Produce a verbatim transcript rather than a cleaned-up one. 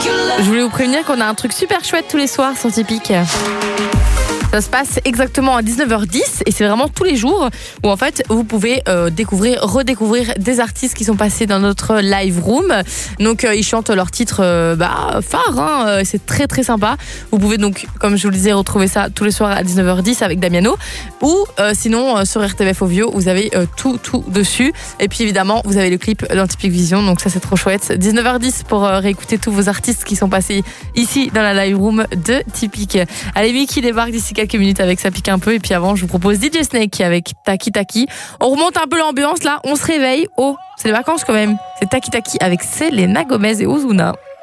Je voulais vous prévenir qu'on a un truc super chouette tous les soirs sur Tipeee. Ça se passe exactement à dix-neuf heures dix et c'est vraiment tous les jours où en fait vous pouvez euh, découvrir, redécouvrir des artistes qui sont passés dans notre live room. Donc euh, ils chantent leurs titres euh, bah, phares, hein, euh, c'est très très sympa. Vous pouvez donc, comme je vous le disais, retrouver ça tous les soirs à dix-neuf heures dix avec Damiano. Ou euh, sinon euh, sur R T B F Ovio, vous avez euh, tout tout dessus. Et puis évidemment, vous avez le clip dans Tipeee Vision, donc ça c'est trop chouette. dix-neuf heures dix pour euh, réécouter tous vos artistes qui sont passés ici dans la live room de Tipeee. Allez, Miki débarque d'ici quelques minutes avec Ça pique un peu et puis avant je vous propose D J Snake avec Taki Taki. On remonte un peu l'ambiance là, on se réveille. Oh, c'est les vacances quand même. C'est Taki Taki avec Selena Gomez et Ozuna.